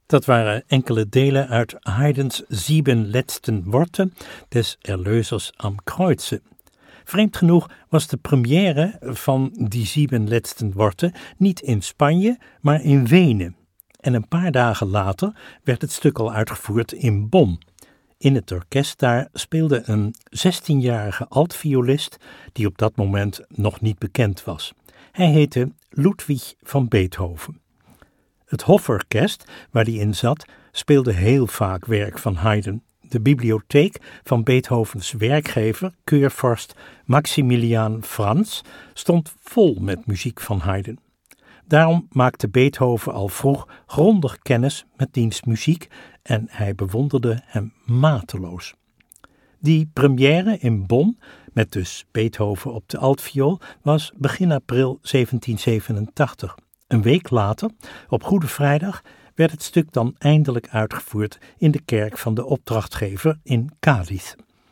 Dat waren enkele delen uit Haydns 7 letzten Worte des Erlösers am Kreuze. Vreemd genoeg was de première van die 7 letzten Worte niet in Spanje, maar in Wenen. En een paar dagen later werd het stuk al uitgevoerd in Bonn. In het orkest daar speelde een 16-jarige altviolist die op dat moment nog niet bekend was. Hij heette Ludwig van Beethoven. Het Hoforkest, waar hij in zat, speelde heel vaak werk van Haydn. De bibliotheek van Beethovens werkgever, keurvorst Maximilian Franz, stond vol met muziek van Haydn. Daarom maakte Beethoven al vroeg grondig kennis met diens muziek en hij bewonderde hem mateloos. Die première in Bonn, met dus Beethoven op de altviool, was begin april 1787. Een week later, op Goede Vrijdag, werd het stuk dan eindelijk uitgevoerd in de kerk van de opdrachtgever in Cádiz.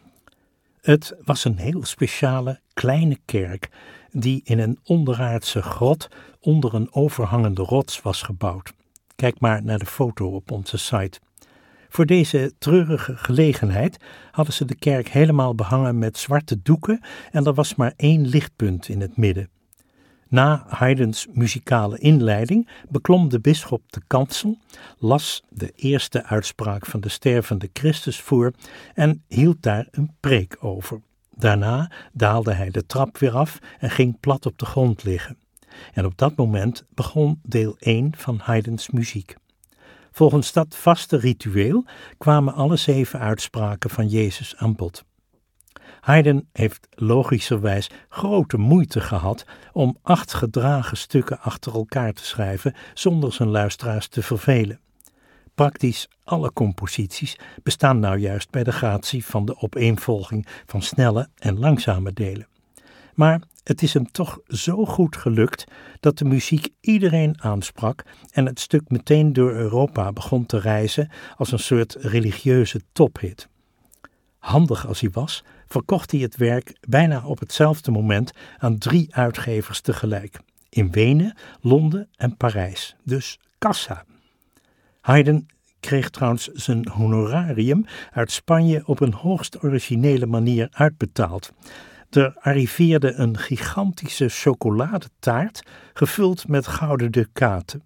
Het was een heel speciale kleine kerk die in een onderaardse grot onder een overhangende rots was gebouwd. Kijk maar naar de foto op onze site. Voor deze treurige gelegenheid hadden ze de kerk helemaal behangen met zwarte doeken en er was maar 1 lichtpunt in het midden. Na Haydns muzikale inleiding beklom de bisschop de kansel, las de eerste uitspraak van de stervende Christus voor en hield daar een preek over. Daarna daalde hij de trap weer af en ging plat op de grond liggen. En op dat moment begon deel 1 van Haydns muziek. Volgens dat vaste ritueel kwamen alle 7 uitspraken van Jezus aan bod. Haydn heeft logischerwijs grote moeite gehad om 8 gedragen stukken achter elkaar te schrijven zonder zijn luisteraars te vervelen. Praktisch alle composities bestaan nou juist bij de gratie van de opeenvolging van snelle en langzame delen. Maar het is hem toch zo goed gelukt dat de muziek iedereen aansprak en het stuk meteen door Europa begon te reizen als een soort religieuze tophit. Handig als hij was, verkocht hij het werk bijna op hetzelfde moment aan 3 uitgevers tegelijk. In Wenen, Londen en Parijs. Dus kassa. Haydn kreeg trouwens zijn honorarium uit Spanje op een hoogst originele manier uitbetaald. Er arriveerde een gigantische chocoladetaart gevuld met gouden ducaten.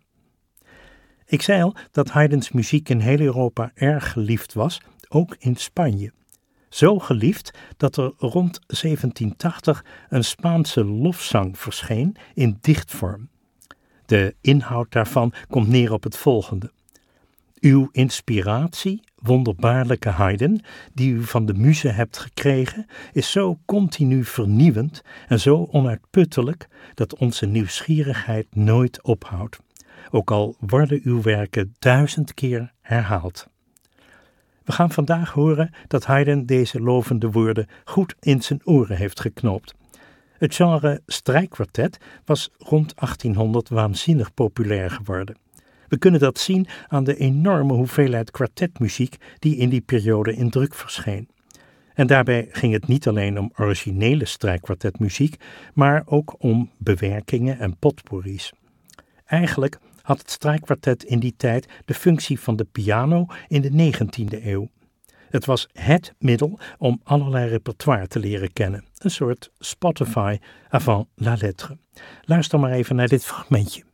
Ik zei al dat Haydns muziek in heel Europa erg geliefd was, ook in Spanje. Zo geliefd dat er rond 1780 een Spaanse lofzang verscheen in dichtvorm. De inhoud daarvan komt neer op het volgende. Uw inspiratie, wonderbaarlijke Haydn, die u van de muze hebt gekregen, is zo continu vernieuwend en zo onuitputtelijk dat onze nieuwsgierigheid nooit ophoudt, ook al worden uw werken 1000 keer herhaald. We gaan vandaag horen dat Haydn deze lovende woorden goed in zijn oren heeft geknoopt. Het genre strijkkwartet was rond 1800 waanzinnig populair geworden. We kunnen dat zien aan de enorme hoeveelheid kwartetmuziek die in die periode in druk verscheen. En daarbij ging het niet alleen om originele strijkkwartetmuziek, maar ook om bewerkingen en potpourris. Eigenlijk had het strijkkwartet in die tijd de functie van de piano in de 19e eeuw. Het was het middel om allerlei repertoire te leren kennen. Een soort Spotify avant la lettre. Luister maar even naar dit fragmentje.